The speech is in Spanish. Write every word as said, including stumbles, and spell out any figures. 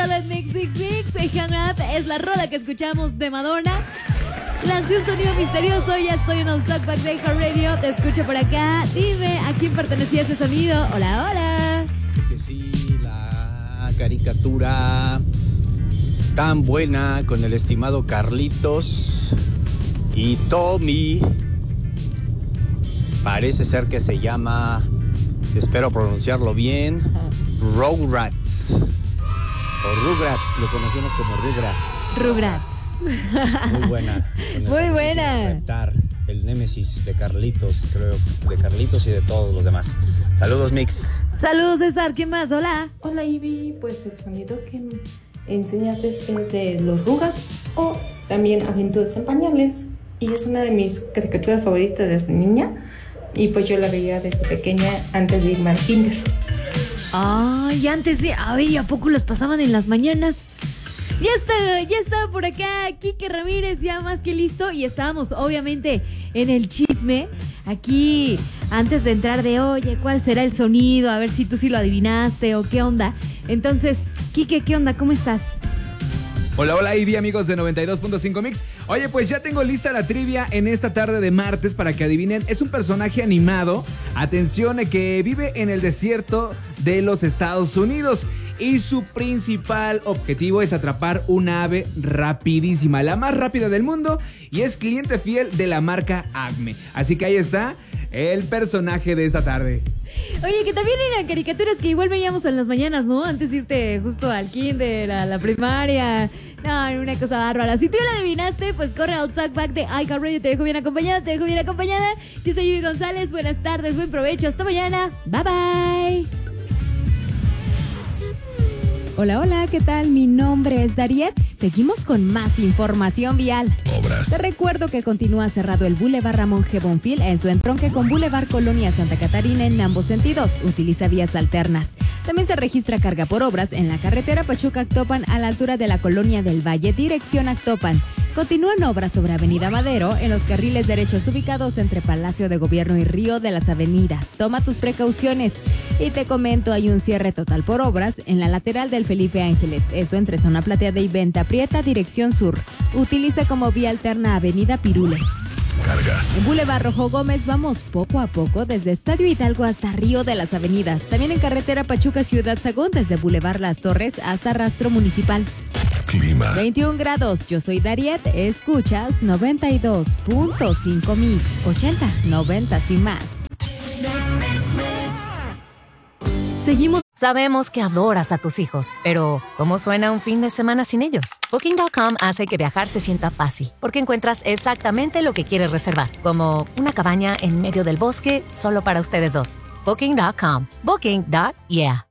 rola en Mix Mix Mix. Hang Up es la rola que escuchamos de Madonna. Lancé un sonido misterioso, ya estoy en el Talkback de iHeartRadio. Te escucho por acá. Dime a quién pertenecía ese sonido. Hola, hola. Que sí, la caricatura tan buena con el estimado Carlitos y Tommy. Parece ser que se llama, espero pronunciarlo bien, Rugrats. O Rugrats, lo conocemos como Rugrats. Rugrats. Muy buena. Muy buena. Reptar, el némesis de Carlitos, creo, de Carlitos y de todos los demás. Saludos, Mix. Saludos, César. ¿Quién más? Hola. Hola, Ivy. Pues el sonido que enseñaste es de los Rugrats o también Aventuras en Pañales. Y es una de mis caricaturas favoritas desde niña. Y pues yo la veía desde pequeña antes de irme al kinder. Ay, antes de... Ay, ¿a poco las pasaban en las mañanas? Ya está, ya está por acá Quique Ramírez, ya más que listo. Y estábamos obviamente en el chisme. Aquí, antes de entrar de, oye, ¿cuál será el sonido? A ver si tú sí lo adivinaste o qué onda. Entonces, Quique, ¿qué onda? ¿Cómo estás? Hola, hola, Ivy, amigos de noventa y dos punto cinco Mix. Oye, pues ya tengo lista la trivia en esta tarde de martes para que adivinen. Es un personaje animado, atención, que vive en el desierto de los Estados Unidos. Y su principal objetivo es atrapar una ave rapidísima, la más rápida del mundo, y es cliente fiel de la marca Acme. Así que ahí está el personaje de esta tarde. Oye, que también eran caricaturas que igual veíamos en las mañanas, ¿no? Antes de irte justo al kinder, a la primaria. No, una cosa bárbara. Si tú ya la adivinaste, pues corre al Talkback de iHeartRadio. Te dejo bien acompañada, te dejo bien acompañada. Yo soy Ivy González. Buenas tardes, buen provecho. Hasta mañana. Bye, bye. Hola, hola, ¿qué tal? Mi nombre es Dariet. Seguimos con más información vial. Obras. Te recuerdo que continúa cerrado el Boulevard Ramón G. Bonfil en su entronque con Boulevard Colonia Santa Catarina en ambos sentidos. Utiliza vías alternas. También se registra carga por obras en la carretera Pachuca-Actopan a la altura de la Colonia del Valle, dirección Actopan. Continúan obras sobre Avenida Madero en los carriles derechos ubicados entre Palacio de Gobierno y Río de las Avenidas. Toma tus precauciones. Y te comento, hay un cierre total por obras en la lateral del Felipe Ángeles. Esto entre Zona Plateada y Venta Prieta, dirección sur. Utiliza como vía alterna Avenida Pirules. Carga. En Boulevard Rojo Gómez vamos poco a poco desde Estadio Hidalgo hasta Río de las Avenidas. También en carretera Pachuca Ciudad Sagún desde Boulevard Las Torres hasta Rastro Municipal. Clima. veintiún grados, yo soy Dariet, escuchas noventa y dos punto cinco Mix, ochentas, noventas y más. Seguimos. Sabemos que adoras a tus hijos, pero ¿cómo suena un fin de semana sin ellos? Booking punto com hace que viajar se sienta fácil, porque encuentras exactamente lo que quieres reservar, como una cabaña en medio del bosque solo para ustedes dos. Booking punto com. Booking. Yeah.